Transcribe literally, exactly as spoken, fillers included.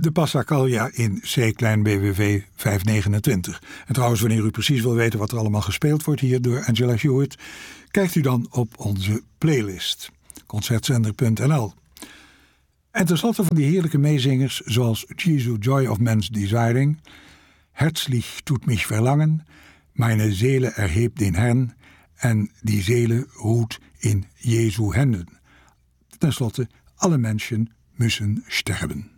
de Passacaglia in C klein B W V vijfhonderdnegenentwintig. En trouwens, wanneer u precies wil weten wat er allemaal gespeeld wordt hier door Angela Hewitt, kijkt u dan op onze playlist, concertzender punt n l. En tenslotte van die heerlijke meezingers zoals Jesu Joy of Man's Desiring, Herzlich tut mich verlangen, Meine Seele erhebt den Herrn en Die Seele ruht in Jesu Händen. Ten slotte, alle mensen müssen sterben.